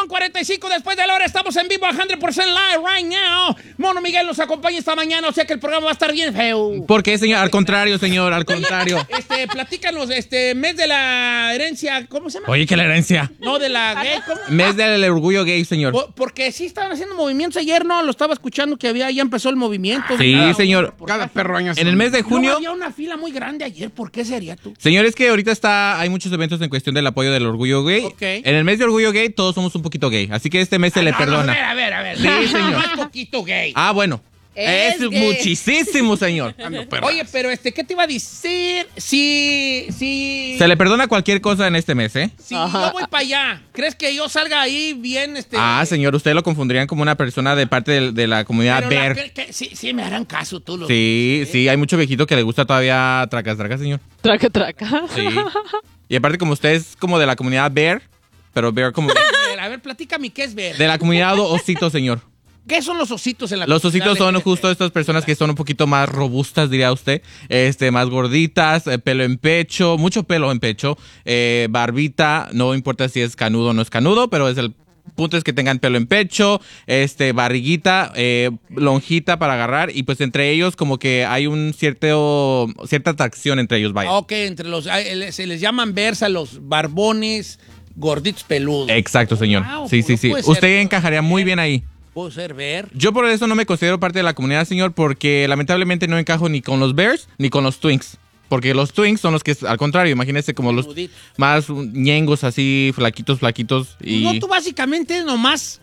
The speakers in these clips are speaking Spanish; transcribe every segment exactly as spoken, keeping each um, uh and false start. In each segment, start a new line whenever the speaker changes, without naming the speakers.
Son cuarenta y cinco después de la hora. Estamos en vivo a cien por ciento live right now. Mono Miguel nos acompaña esta mañana, o sea que el programa va a estar bien feo.
¿Por qué, señor? Al contrario, señor, al contrario.
Este, platícanos, este, mes de la herencia, ¿cómo se llama?
Oye, ¿qué la herencia?
No, de la gay, ¿cómo?
Mes del orgullo gay, señor.
Por- porque sí estaban haciendo movimientos ayer, ¿no? Lo estaba escuchando que había, ya empezó el movimiento.
Sí,
Cada-
señor.
Cada perro año.
En el mes de
No,
junio...
había una fila muy grande ayer. ¿Por qué sería tú?
Señor, es que ahorita está, hay muchos eventos en cuestión del apoyo del orgullo gay.
Ok.
En el mes de orgullo gay todos somos un poquito gay, así que este mes se le
No, no,
perdona.
a ver, a ver, a ver.
Sí, señor.
No es poquito gay.
Ah, bueno.
Es
Es,
gay.
muchísimo, señor.
Oye, pero este, ¿qué te iba a decir? Si, si...
Se le perdona cualquier cosa en este mes, ¿eh?
Si yo voy para allá, ¿crees que yo salga ahí bien, este...
Ah, señor, usted lo confundirían como una persona de parte de, de la comunidad
pero la-
bear.
que- que- sí, sí, me harán caso tú. Los,
Sí, sí, hay mucho viejito que le gusta todavía tracas, tracas, señor.
Traca, traca.
Sí. Y aparte, como usted es como de la comunidad bear, pero bear como...
A ver, a ver, platícame, ¿qué es ver?
De la comunidad osito, señor.
¿Qué son los ositos en la
Los
comunidad
ositos son
L G B T?
justo estas personas que son un poquito más robustas, diría usted, este, más gorditas, eh, pelo en pecho, mucho pelo en pecho, eh, barbita, no importa si es canudo o no es canudo, pero es el punto es que tengan pelo en pecho, este, barriguita, eh, lonjita para agarrar y pues entre ellos como que hay un cierto, cierta atracción entre ellos, vaya.
Ok, entre los... ah, el- se les llaman versa los barbones gorditos peludos.
Exacto, señor.
Wow,
Sí, sí,
no
sí.
puede ser.
Usted encajaría muy bien ahí.
Puedo ser ver.
Yo por eso no me considero parte de la comunidad, señor, porque lamentablemente no encajo ni con los Bears ni con los Twinks. Porque los Twinks son los que, al contrario, imagínese como los
Peluditos.
más ñengos así, flaquitos, flaquitos. Y...
No, tú básicamente nomás...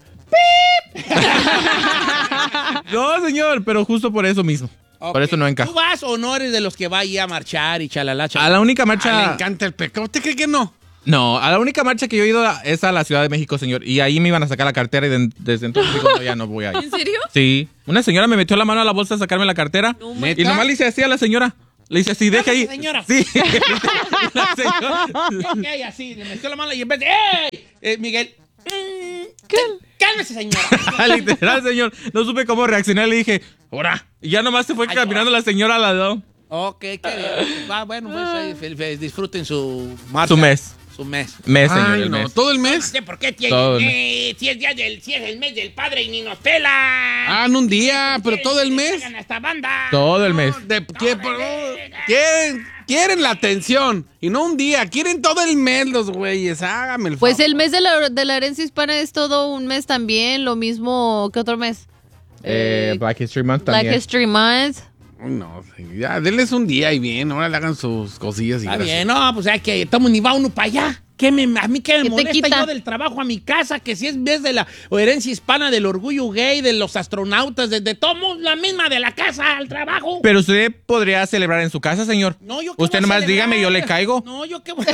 No, señor, pero justo por eso mismo. Por
Ok.
eso no
¿Tú
encajo.
vas o no eres de los que va ahí a marchar y chalala,
A
chalala?
la única
Ah, le
marcha...
encanta el pecado. ¿Usted cree que no?
No, a la única marcha que yo he ido es a la Ciudad de México, señor. Y ahí me iban a sacar la cartera y de- desde entonces digo, no, ya no voy ahí.
¿En serio?
Sí. Una señora me metió la mano a la bolsa a sacarme la cartera.
No,
y
¿neta?
nomás le hice así a la señora. Le hice así, deja ahí.
señora.
Sí. La señora-
Ok, así, le metió la mano y en vez de... ¡Ey! Eh, Miguel... mm, ¡Cálmese, señora!
Literal, señor. No supe cómo reaccionar. Le dije, ¡hora! Y ya nomás se fue
Ay,
caminando la señora al lado.
Ok, qué bien. Va, bueno, pues ahí, fe- fe- disfruten su marcha.
Su mes.
Su mes.
Mes, señor.
Ay,
el
no.
mes.
¿Todo el
No
mes?
sé por qué tiene
Todo el
mes, si es, día del, si es el mes del padre y ni nos pela.
Ah, en un día, pero todo el mes.
Hagan esta banda.
Todo el mes.
De- ¿qué- por- quieren, quieren la atención y no un día. Quieren todo el mes los güeyes. Hágame el
Pues
favor.
el mes de la, de la herencia hispana es todo un mes también, lo mismo que otro mes.
Eh, Black History Month
Black
también.
History Month.
Ay, no, sí, ya, denles un día y bien. Ahora le hagan sus cosillas y
Está
gracias.
bien, no, pues hay que estamos ni va uno para allá. ¿Qué me, a mí qué me
¿Qué te
molesta
quita?
yo del trabajo a mi casa? Que si es vez de la herencia hispana, del orgullo gay, de los astronautas, de, de todo, la misma de la casa al trabajo.
Pero usted podría celebrar en su casa, señor.
No, yo qué
Usted
voy a
nomás
celebrar.
dígame, yo le caigo.
No, yo qué voy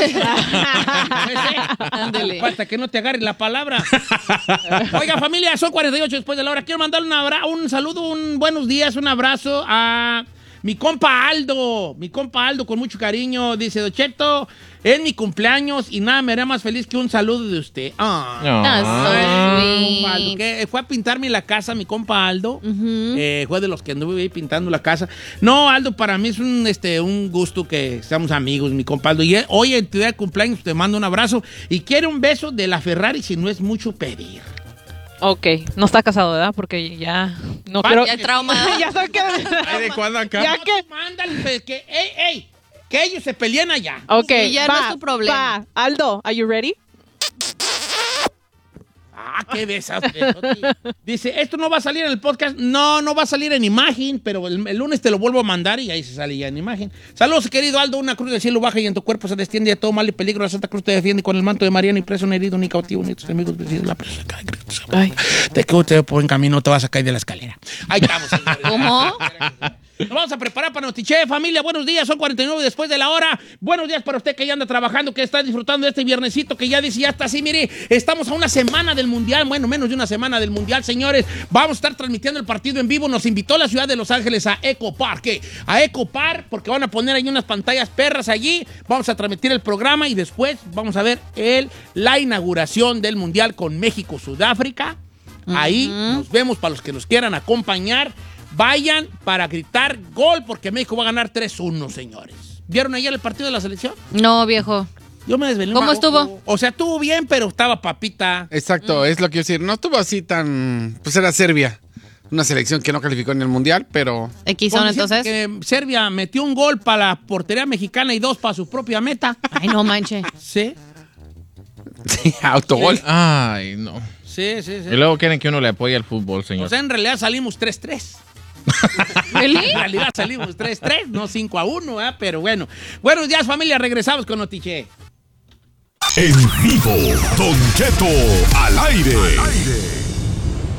a
Ándele.
Falta que no te agarre la palabra. Oiga, familia, son cuarenta y ocho después de la hora. Quiero mandarle un, abra un saludo, un buenos días, un abrazo a mi compa Aldo. Mi compa Aldo, con mucho cariño. Dice, Don Cheto, es mi cumpleaños y nada me hará más feliz que un saludo de usted. Ah.
That's so
Compa Aldo,
sweet.
que fue a pintarme la casa, mi compa Aldo.
Ujú.
Eh, fue de los que anduve ahí pintando la casa. No, Aldo, para mí es un, este, un gusto que seamos amigos, mi compa Aldo. Y él, hoy en tu día de cumpleaños te mando un abrazo y quiere un beso de la Ferrari si no es mucho pedir.
Ok, no está casado, ¿verdad? Porque ya no
Va,
quiero...
Ya traumado.
ya sé que...
Ay, ¿de cuándo acá?
Ya
No,
que-
mándale, pues, que, ey, ey, que ellos se peleen allá.
Ok,
Sí, ya no
va,
es tu problema.
va. Aldo, are you ready?
Ah, qué besas. besote. Dice, esto no va a salir en el podcast. No, no va a salir en imagen, pero el, el lunes te lo vuelvo a mandar y ahí se sale ya en imagen. Saludos, querido Aldo. Una cruz del cielo baja y en tu cuerpo se desciende a todo mal y peligro. La Santa Cruz te defiende con el manto de María, ni preso, ni herido, ni cautivo, ni tus amigos vencidos. La presa cae, Cristo.
Ay.
Te quedo te por buen camino, te vas a caer de la escalera. Ahí estamos, señores.
¿Cómo?
Nos vamos a preparar para Notiche, familia. Buenos días, son cuarenta y nueve después de la hora. Buenos días para usted que ya anda trabajando, que está disfrutando de este viernesito, que ya dice, ya está así, mire, estamos a una semana del Mundial, bueno, menos de una semana del Mundial, señores. Vamos a estar transmitiendo el partido en vivo. Nos invitó la ciudad de Los Ángeles a Eco Park, ¿qué? A Eco Park, porque van a poner ahí unas pantallas perras allí. Vamos a transmitir el programa y después vamos a ver el, la inauguración del Mundial con México, Sudáfrica. Ahí nos vemos para los que nos quieran acompañar. Vayan para gritar gol porque México va a ganar tres uno, señores. ¿Vieron ayer el partido de la selección?
No, viejo.
Yo me desvelé.
¿Cómo
un
estuvo?
poco. O sea, estuvo bien, pero estaba papita.
Exacto, es lo que quiero decir. No estuvo así tan... Pues era Serbia. Una selección que no calificó en el Mundial, pero...
X son
Con decirte
entonces.
Que Serbia metió un gol para la portería mexicana y dos para su propia meta.
Ay, no manche.
Sí,
Sí, autogol.
Ay, no.
sí, sí. sí.
Y luego quieren que uno le apoye al fútbol, señor.
O sea, en realidad salimos tres tres.
¿Really?
En realidad salimos tres tres, no cinco a uno, ¿eh? Pero bueno. Buenos días, familia. Regresamos con Notiche.
En vivo, Don Cheto al aire. Al aire.